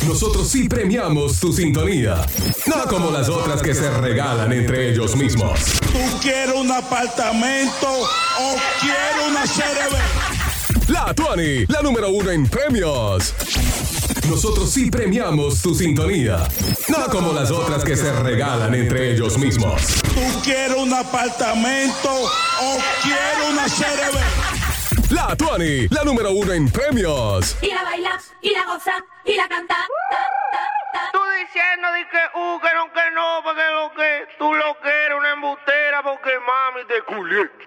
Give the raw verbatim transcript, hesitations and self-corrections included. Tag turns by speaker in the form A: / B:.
A: Nosotros sí premiamos tu sintonía. No como las otras que se regalan entre ellos mismos.
B: ¿Tú quieres un apartamento o quieres una C R B?
A: La Tuani, la número uno en premios. Nosotros sí premiamos tu sintonía. No como las otras que se regalan entre ellos mismos.
B: ¿Tú quieres un apartamento o quieres una C R B?
A: La Tuani, la número uno en premios.
C: Y la baila, y la goza, y la canta.
D: Tú diciendo de que, uh, que no, que no, porque lo que tú lo que eres una embustera, porque mami te culié.